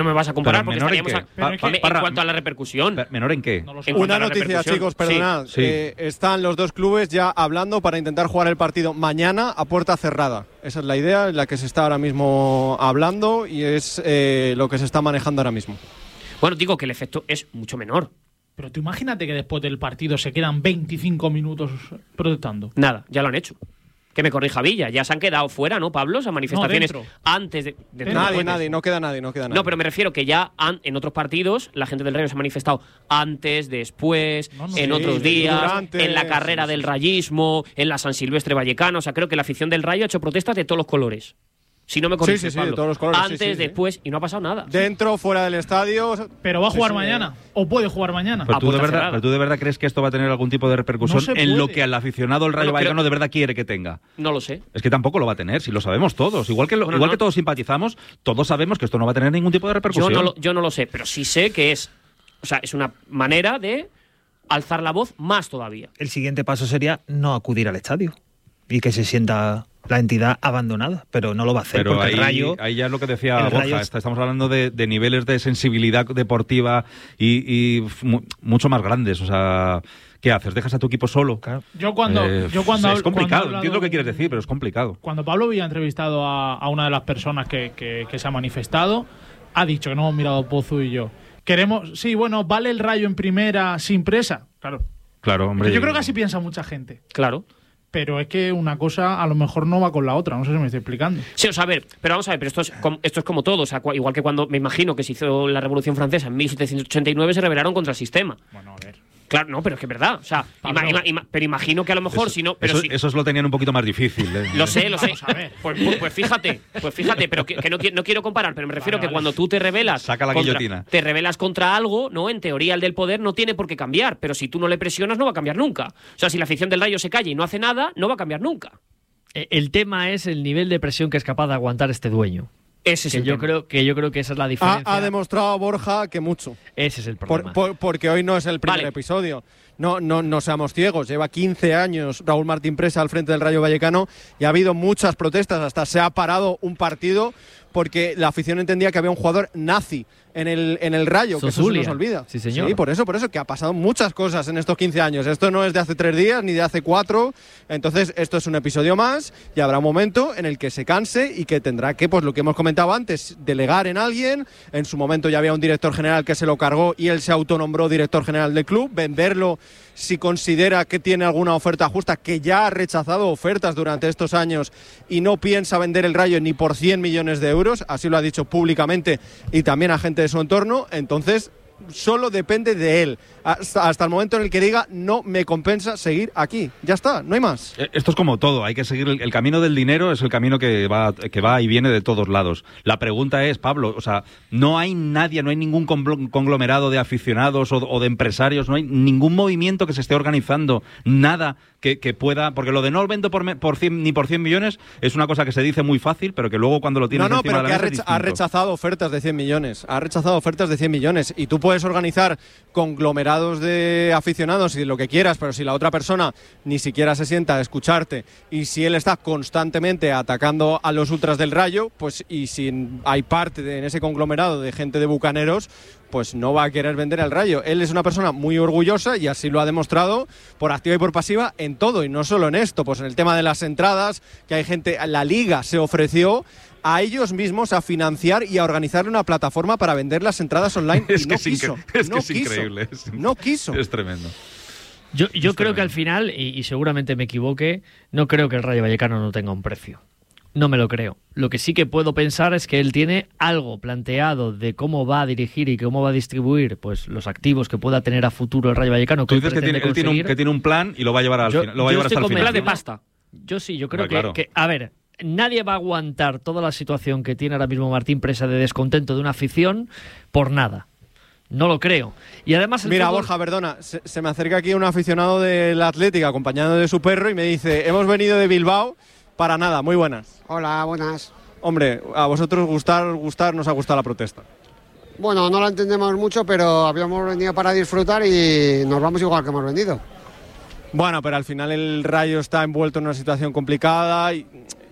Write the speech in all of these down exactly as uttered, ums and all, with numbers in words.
No me vas a comparar porque menor estaríamos en, a, pa, pa, en parra, cuanto a la repercusión. ¿Menor en qué? No en Una noticia, chicos, perdonad. Sí. Eh, están los dos clubes ya hablando para intentar jugar el partido mañana a puerta cerrada. Esa es la idea en la que se está ahora mismo hablando y es eh, lo que se está manejando ahora mismo. Bueno, digo que el efecto es mucho menor. Pero tú imagínate que después del partido se quedan veinticinco minutos protestando. Nada, ya lo han hecho. Que me corrija Villa, ya se han quedado fuera, ¿no, Pablo? Esas manifestaciones no, antes de... de nadie, nadie, no queda nadie, no queda nadie. No, pero me refiero que ya han, en otros partidos la gente del Rayo se ha manifestado antes, después, no, no, en sí, otros días, durante, en la carrera sí, sí, del sí. rayismo, en la San Silvestre Vallecano. O sea, creo que la afición del Rayo ha hecho protestas de todos los colores. Si no me corriges, Sí, sí, sí, Pablo. de todos los colores, Antes, sí, sí, sí. después, y no ha pasado nada. Dentro, fuera del estadio. Pero va a jugar Sí, sí, mañana. O puede jugar mañana. ¿Pero a tú, de puerta verdad, cerrada. ¿Pero tú de verdad crees que esto va a tener algún tipo de repercusión No se en lo puede. que al aficionado del Rayo Bueno, Vallecano creo- de verdad quiere que tenga? No lo sé. Es que tampoco lo va a tener, si lo sabemos todos. Igual que, lo- Bueno, igual no- que todos simpatizamos, todos sabemos que esto no va a tener ningún tipo de Yo repercusión. no, lo, yo no lo sé, pero sí sé que es, o sea, es una manera de alzar la voz más todavía. El siguiente paso sería no acudir al estadio y que se sienta la entidad abandonada, pero no lo va a hacer Pero porque ahí, el Rayo... ahí ya es lo que decía el Borja, Rayo- está- estamos hablando de, de niveles de sensibilidad deportiva y, y mu- mucho más grandes. O sea, ¿qué haces? ¿Dejas a tu equipo solo? Claro. Yo cuando, Eh, yo cuando es hablo- complicado, cuando he hablado- entiendo lo que quieres decir, pero es complicado. Cuando Pablo había entrevistado a, a una de las personas que, que- que se ha manifestado, ha dicho que no hemos mirado Pozu y yo. Queremos, sí, bueno, ¿vale el Rayo en primera sin presa? Claro. Claro, hombre. Yo creo que así piensa mucha gente. Claro. Pero es que una cosa a lo mejor no va con la otra. No sé si me estoy explicando. Sí, o sea, a ver, pero vamos a ver, pero esto es, com- esto es como todo. O sea, cua- igual que cuando me imagino que se hizo la Revolución Francesa en mil setecientos ochenta y nueve, se rebelaron contra el sistema. Bueno, a ver. Claro, no, pero es que es verdad. O sea, Pablo. ima- ima- ima- pero imagino que a lo mejor Eso- si no. Pero eso- si, esos lo tenían un poquito más difícil. ¿eh? Lo sé, lo sé. Vamos a ver. Pues, pues- pues fíjate, pues fíjate, pero que, que no, qui- no quiero comparar, pero me refiero Vale, que vale. cuando tú te rebelas. Saca la contra- guillotina. Te rebelas contra algo, ¿no? En teoría, el del poder no tiene por qué cambiar, pero si tú no le presionas, no va a cambiar nunca. O sea, si la afición del Rayo se calla y no hace nada, no va a cambiar nunca. Eh, El tema es el nivel de presión que es capaz de aguantar este dueño. Ese es Que el yo tema. creo que yo creo que esa es la Ha, diferencia. ha demostrado Borja que mucho. Ese es el Por- problema. por- porque hoy no es el primer Vale. episodio. No, no, no seamos ciegos. Lleva quince años Raúl Martín Presa al frente del Rayo Vallecano y ha habido muchas protestas. Hasta se ha parado un partido porque la afición entendía que había un jugador nazi en el, en el Rayo, que eso se Sosulia. nos olvida. Sí, señor. Sí, por eso, por eso, que ha pasado muchas cosas en estos quince años. Esto no es de hace tres días ni de hace cuatro. Entonces, esto es un episodio más y habrá un momento en el que se canse y que tendrá que, pues lo que hemos comentado antes, delegar en alguien. En su momento ya había un director general que se lo cargó y él se autonombró director general del club. Venderlo si considera que tiene alguna oferta justa, que ya ha rechazado ofertas durante estos años y no piensa vender el Rayo ni por cien millones de euros. Así lo ha dicho públicamente y también a gente de su entorno. Entonces, solo depende de él. Hasta, hasta el momento en el que diga no me compensa seguir aquí. Ya está, no hay más. Eh, Esto es como todo, hay que seguir el, el camino del dinero, es el camino que va, que va y viene de todos lados. La pregunta es, Pablo, o sea, no hay nadie, no hay ningún conglo- conglomerado de aficionados o, o de empresarios, no hay ningún movimiento que se esté organizando, nada que, que pueda, porque lo de no vendo por, me- por cien, ni por cien millones es una cosa que se dice muy fácil, pero que luego cuando lo tienes No, no, encima pero de que la ha, mesa es recha- ha distinto. rechazado ofertas de cien millones. Ha rechazado ofertas de cien millones. Y tú puedes organizar conglomerados de aficionados y lo que quieras, pero si la otra persona ni siquiera se sienta a escucharte y si él está constantemente atacando a los ultras del Rayo, pues y si hay parte de, en ese conglomerado de gente de bucaneros, pues no va a querer vender el Rayo. Él es una persona muy orgullosa y así lo ha demostrado por activa y por pasiva en todo, y no solo en esto, pues en el tema de las entradas, que hay gente, la Liga se ofreció a ellos mismos a financiar y a organizar una plataforma para vender las entradas online Es y que no es quiso. incre- es que no es quiso, increíble, es- no quiso. Es tremendo. Yo, yo Es creo que tremendo. al final, y, y seguramente me equivoque, no creo que el Rayo Vallecano no tenga un precio. No me lo creo. Lo que sí que puedo pensar es que él tiene algo planteado de cómo va a dirigir y cómo va a distribuir pues los activos que pueda tener a futuro el Rayo Vallecano. Tú él dices que tiene, pretende él tiene un, conseguir. que tiene un plan y lo va a llevar, al Yo- final, lo va a yo llevar hasta estoy el final. Plan de pasta. Yo sí, yo creo Hombre, claro. que, que, a ver, nadie va a aguantar toda la situación que tiene ahora mismo Martín Presa de descontento de una afición por nada. No lo creo. Y además el Mira, fútbol- Borja, perdona, se, se me acerca aquí un aficionado del Atlético acompañado de su perro y me dice, hemos venido de Bilbao para nada, muy buenas. Hola, buenas. Hombre, a vosotros gustar, gustar, nos ha gustado la protesta. Bueno, no la entendemos mucho, pero habíamos venido para disfrutar y nos vamos igual que hemos venido. Bueno, pero al final el Rayo está envuelto en una situación complicada y,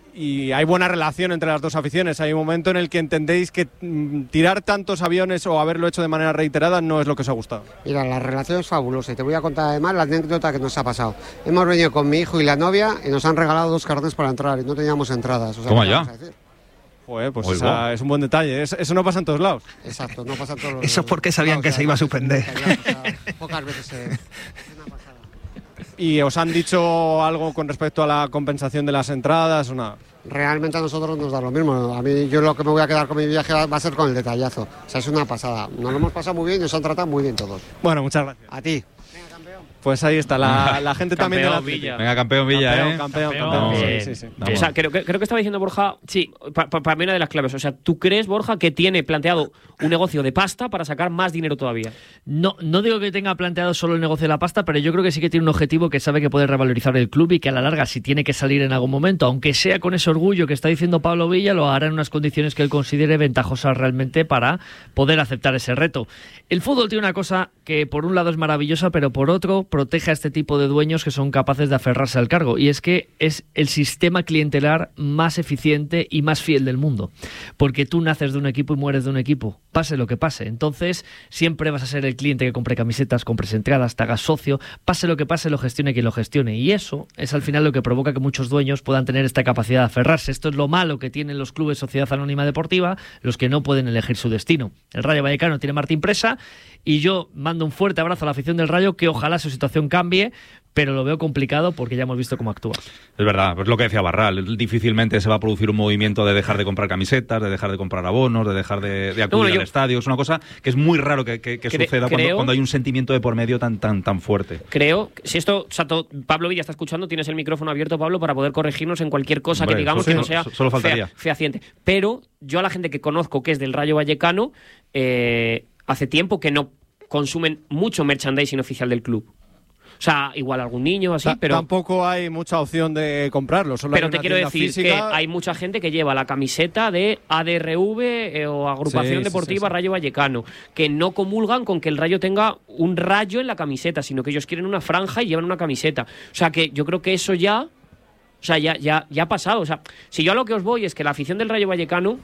y hay buena relación entre las dos aficiones. Hay un momento en el que entendéis que mm, tirar tantos aviones o haberlo hecho de manera reiterada no es lo que os ha gustado. Mira, la relación es fabulosa y te voy a contar además la anécdota que nos ha pasado. Hemos venido con mi hijo y la novia y nos han regalado dos carnes para entrar y no teníamos entradas. O sea, Toma ¿qué ya. vamos a decir? Joder, pues Oigo. esa es un buen detalle. Es- eso no pasa en todos lados. Exacto, no pasa en todos los... Eso es porque sabían que se iba a suspender. O sea, pocas veces se... es una pasada. ¿Y os han dicho algo con respecto a la compensación de las entradas o nada? Realmente a nosotros nos da lo mismo. A mí, yo lo que me voy a quedar con mi viaje va va a ser con el detallazo. O sea, es una pasada. Nos lo hemos pasado muy bien y nos han tratado muy bien todos. Bueno, muchas gracias. A ti. Pues ahí está, la, la gente también de la Campeón, Villa. Venga, campeón Villa, campeón, ¿eh? campeón, Campeón. campeón. Bien. Sí, sí, sí. Vamos. O sea, creo, que- creo que estaba diciendo Borja, sí, pa- pa- para mí una de las claves. O sea, ¿tú crees, Borja, que tiene planteado un negocio de pasta para sacar más dinero todavía? No, no digo que tenga planteado solo el negocio de la pasta, pero yo creo que sí que tiene un objetivo que sabe que puede revalorizar el club y que a la larga, si tiene que salir en algún momento, aunque sea con ese orgullo que está diciendo Pablo Villa, lo hará en unas condiciones que él considere ventajosas realmente para poder aceptar ese reto. El fútbol tiene una cosa que por un lado es maravillosa, pero por otro protege a este tipo de dueños que son capaces de aferrarse al cargo, y es que es el sistema clientelar más eficiente y más fiel del mundo, porque tú naces de un equipo y mueres de un equipo, pase lo que pase. Entonces siempre vas a ser el cliente que compre camisetas, compres entradas, te hagas socio, pase lo que pase, lo gestione quien lo gestione, y eso es al final lo que provoca que muchos dueños puedan tener esta capacidad de aferrarse. Esto es lo malo que tienen los clubes Sociedad Anónima Deportiva, los que no pueden elegir su destino. El Rayo Vallecano tiene Martín Presa y yo mando un fuerte abrazo a la afición del Rayo, que ojalá su situación cambie, pero lo veo complicado porque ya hemos visto cómo actúa. Es verdad, pues lo que decía Barral, difícilmente se va a producir un movimiento de dejar de comprar camisetas, de dejar de comprar abonos, de dejar de, de acudir bueno, yo- al estadio. Es una cosa que es muy raro que, que- que Cre- suceda cuando, creo- cuando hay un sentimiento de por medio tan tan tan fuerte. Creo, que si esto, o sea, to- Pablo Villa está escuchando, tienes el micrófono abierto, Pablo, para poder corregirnos en cualquier cosa Hombre, que digamos eso que no sí, sea so- solo faltaría. fea- fehaciente. Pero yo a la gente que conozco que es del Rayo Vallecano, eh, hace tiempo que no consumen mucho merchandising oficial del club. O sea, igual algún niño así, Ta- pero... Tampoco hay mucha opción de comprarlo. Solo hay Pero te una quiero tienda decir física. que hay mucha gente que lleva la camiseta de A D R V eh, o Agrupación Sí, sí, Deportiva sí, sí. Rayo Vallecano, que no comulgan con que el Rayo tenga un rayo en la camiseta, sino que ellos quieren una franja y llevan una camiseta. O sea, que yo creo que eso ya, o sea, ya, ya, ya ha pasado. O sea, si yo a lo que os voy es que la afición del Rayo Vallecano,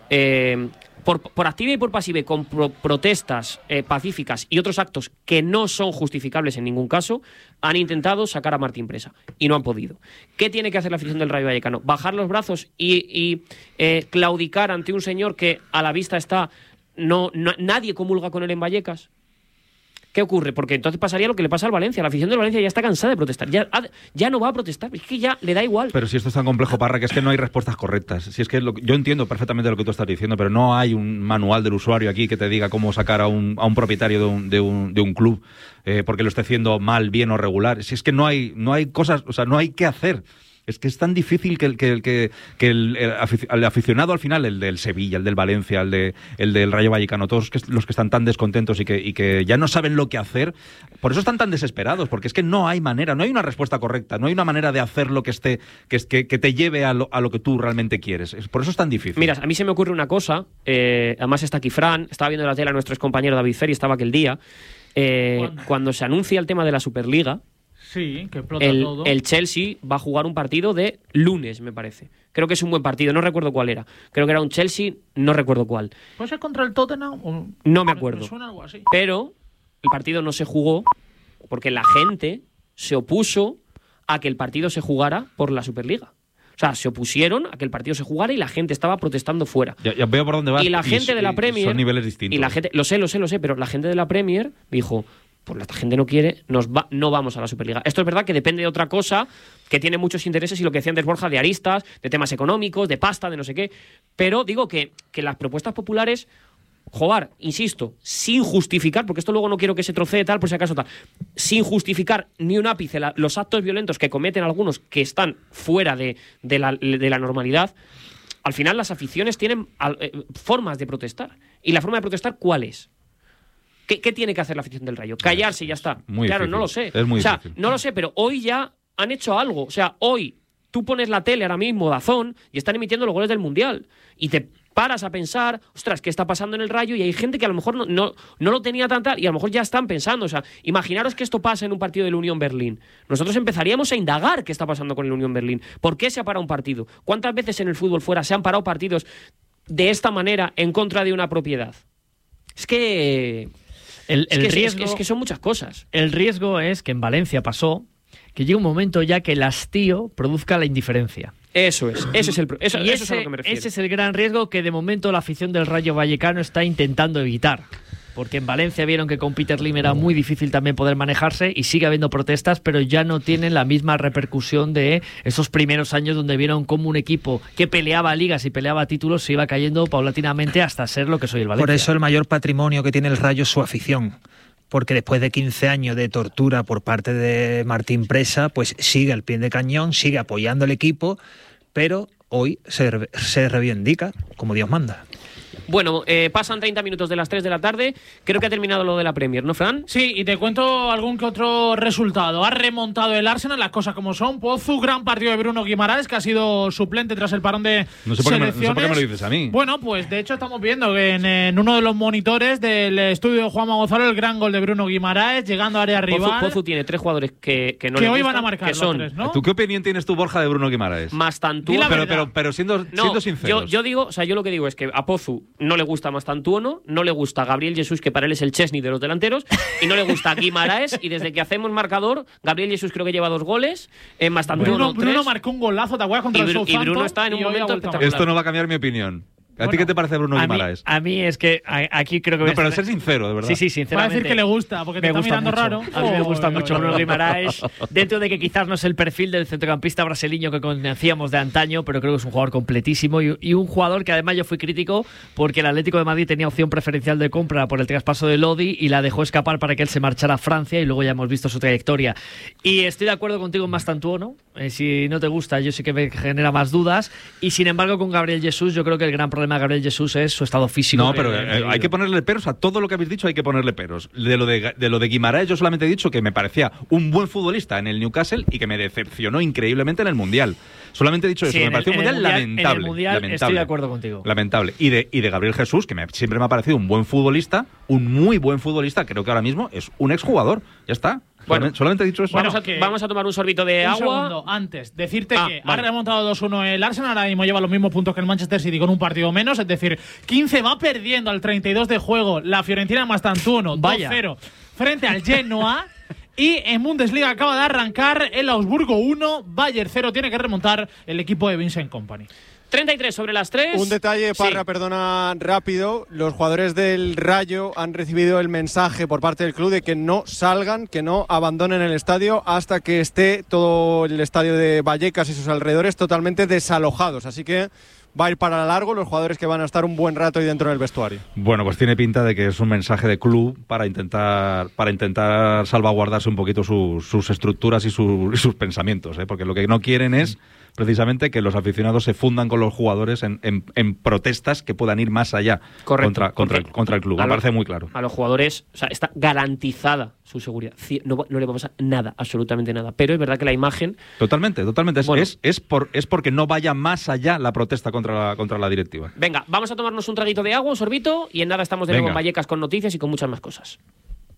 eh, por, por activa y por pasiva, y con pro- protestas eh, pacíficas y otros actos que no son justificables en ningún caso, han intentado sacar a Martín Presa y no han podido. ¿Qué tiene que hacer la afición del Rayo Vallecano? ¿Bajar los brazos y, y, eh, claudicar ante un señor que a la vista está, no, no- nadie comulga con él en Vallecas? ¿Qué ocurre? Porque entonces pasaría lo que le pasa al Valencia. La afición del Valencia ya está cansada de protestar. Ya, ha- ya no va a protestar. Es que ya le da igual. Pero si esto es tan complejo, Parra, que es que no hay respuestas correctas. Si es que lo- yo entiendo perfectamente lo que tú estás diciendo, pero no hay un manual del usuario aquí que te diga cómo sacar a un, a un propietario de un, de un, de un club eh, porque lo esté haciendo mal, bien o regular. Si es que no hay, no hay cosas, o sea, no hay qué hacer. Es que es tan difícil que el, que el, que, que el, el afic- el aficionado al final, el del Sevilla, el del Valencia, el, de, el del Rayo Vallecano, todos que- los que están tan descontentos y que, y que ya no saben lo que hacer, por eso están tan desesperados, porque es que no hay manera, no hay una respuesta correcta, no hay una manera de hacer lo que esté, que, es- que, que te lleve a lo, a lo que tú realmente quieres. Es- Por eso es tan difícil. Mira, a mí se me ocurre una cosa, eh, además está aquí Fran, estaba viendo la tele a nuestro compañero David Ferri, estaba aquel día, eh, ¿Cuándo? cuando se anuncia el tema de la Superliga, Sí, que explota el, todo. el Chelsea va a jugar un partido de lunes, me parece. Creo que es un buen partido, no recuerdo cuál era. Creo que era un Chelsea, no recuerdo cuál. ¿Puede ser contra el Tottenham? o- No me acuerdo. suena algo así. Pero el partido no se jugó porque la gente se opuso a que el partido se jugara por la Superliga. O sea, se opusieron a que el partido se jugara y la gente estaba protestando fuera. Ya, ya veo por dónde vas. Y la gente so- de la y Premier... Son niveles distintos. Y la gente, lo sé, lo sé, lo sé, pero la gente de la Premier dijo, pues la gente no quiere, nos va, no vamos a la Superliga. Esto es verdad que depende de otra cosa, que tiene muchos intereses y lo que decía antes Borja, de aristas, de temas económicos, de pasta, de no sé qué. Pero digo que, que las propuestas populares, joder, insisto, sin justificar, porque esto luego no quiero que se trocee tal, por si acaso tal, sin justificar ni un ápice la- los actos violentos que cometen algunos que están fuera de, de, la, de la normalidad, al final las aficiones tienen al- eh, formas de protestar. ¿Y la forma de protestar cuál es? ¿Qué, qué tiene que hacer la afición del Rayo? Callarse y ya está. Muy claro, difícil. no lo sé. Es muy o sea, difícil. no lo sé, pero hoy ya han hecho algo. O sea, hoy tú pones la tele ahora mismo, Dazón, y están emitiendo los goles del Mundial. Y te paras a pensar, ostras, ¿qué está pasando en el Rayo? Y hay gente que a lo mejor no, no, no lo tenía tan tal y a lo mejor ya están pensando. O sea, imaginaros que esto pasa en un partido del Unión Berlín. Nosotros empezaríamos a indagar qué está pasando con el Unión Berlín. ¿Por qué se ha parado un partido? ¿Cuántas veces en el fútbol fuera se han parado partidos de esta manera en contra de una propiedad? Es que... El, el es, que riesgo, es, es que son muchas cosas. El riesgo es que en Valencia pasó que llega un momento ya que el hastío produzca la indiferencia. Eso es, ese es el eso, y eso ese, es a lo que me refiero. ese es el gran riesgo que de momento la afición del Rayo Vallecano está intentando evitar. Porque en Valencia vieron que con Peter Lim era muy difícil también poder manejarse y sigue habiendo protestas, pero ya no tienen la misma repercusión de esos primeros años donde vieron cómo un equipo que peleaba ligas y peleaba títulos se iba cayendo paulatinamente hasta ser lo que soy el Valencia. Por eso el mayor patrimonio que tiene el Rayo es su afición. Porque después de quince años de tortura por parte de Martín Presa, pues sigue al pie de cañón, sigue apoyando al equipo, pero hoy se, se reivindica como Dios manda. Bueno, eh, pasan treinta minutos de las tres de la tarde. Creo que ha terminado lo de la Premier, ¿no, Fran? Sí, y te cuento algún que otro resultado. Ha remontado el Arsenal, las cosas como son. Pozu, gran partido de Bruno Guimaraes, que ha sido suplente tras el parón de no sé por qué me, selecciones. no sé por qué me lo dices a mí. Bueno, pues de hecho estamos viendo que en, en uno de los monitores del estudio de Juanma Gonzalo el gran gol de Bruno Guimaraes, llegando a área rival. Pozu, Pozu tiene tres jugadores que, que no que le hoy gustan, van a marcar que son los tres, ¿no? ¿Tú qué opinión tienes tú, Borja, de Bruno Guimaraes? Mastantuono. Pero, pero, pero siendo, no, siendo sinceros. Yo, yo digo, o sea, yo lo que digo es que a Pozu no le gusta Mastantuono, no le gusta Gabriel Jesús, que para él es el Chesney de los delanteros, y no le gusta Guimaraes, y desde que hacemos marcador, Gabriel Jesús creo que lleva dos goles, eh, Mastantuono Bruno, tres. Bruno marcó un golazo, ¿te acuerdas? Contra Y, el Bru- y Southampton, Bruno está en un y hoy ha momento vuelto a espectacular. Esto no va a cambiar mi opinión. ¿A Bueno, ti qué te parece Bruno A mí, Guimaraes? a mí es que a- aquí creo que... No, voy a pero estar- ser sincero, de verdad. Sí, sí, Va a sinceramente. decir que le gusta, porque te me está gusta mirando mucho. raro. A mí me gusta Oh, mucho oh, Bruno oh. Guimaraes. Dentro de que quizás no es el perfil del centrocampista brasileño que conocíamos de antaño, pero creo que es un jugador completísimo y, y un jugador que además yo fui crítico porque el Atlético de Madrid tenía opción preferencial de compra por el traspaso de Lodi y la dejó escapar para que él se marchara a Francia y luego ya hemos visto su trayectoria. Y estoy de acuerdo contigo en Mastantuono. Eh, si no te gusta, yo sí que me genera más dudas. Y sin embargo, con Gabriel Jesús, yo creo que el gran problema de Gabriel Jesús es su estado físico. No, pero eh, hay que ponerle peros a todo lo que habéis dicho, hay que ponerle peros. De lo de, de lo de Guimaraes yo solamente he dicho que me parecía un buen futbolista en el Newcastle y que me decepcionó increíblemente en el Mundial. Solamente he dicho eso, Sí, me en pareció el- un en el mundial, mundial- lamentable. en el mundial lamentable. estoy de acuerdo contigo. Lamentable. Y de, y de Gabriel Jesús, que me, siempre me ha parecido un buen futbolista, un muy buen futbolista, creo que ahora mismo es un exjugador. Ya está. Bueno, solamente, solamente he dicho eso. Vamos, Bueno, a, que- vamos a tomar un sorbito de Un agua. segundo, antes, decirte Ah, que vale. ha remontado dos uno el Arsenal, ahora mismo lleva los mismos puntos que el Manchester City con un partido menos, es decir, quince va perdiendo al treinta y dos de juego la Fiorentina Mastantuono, Vaya. dos cero frente al Genoa. Y en Bundesliga acaba de arrancar el Augsburgo uno, Bayern cero, tiene que remontar el equipo de Vincent Kompany. treinta y tres sobre las tres. Un detalle, Parra, Sí. perdona, rápido. Los jugadores del Rayo han recibido el mensaje por parte del club de que no salgan, que no abandonen el estadio hasta que esté todo el estadio de Vallecas y sus alrededores totalmente desalojados. Así que va a ir para largo los jugadores que van a estar un buen rato ahí dentro del vestuario. Bueno, pues tiene pinta de que es un mensaje de club para intentar para intentar salvaguardarse un poquito sus, sus estructuras y, su- y sus pensamientos, ¿eh? Porque lo que no quieren es precisamente que los aficionados se fundan con los jugadores en, en- en protestas que puedan ir más allá Correcto, contra, contra, el, porque contra el club. a Me lo- parece muy claro. A los jugadores, o sea, está garantizada su seguridad. Ci- No, va- no le va a pasar nada, absolutamente nada. Pero es verdad que la imagen. Totalmente, totalmente. Es, Bueno. es, es por, es porque no vaya más allá la protesta contra la, contra la directiva. Venga, vamos a tomarnos un traguito de agua, un sorbito, y en nada estamos de nuevo Venga. en Vallecas con noticias y con muchas más cosas.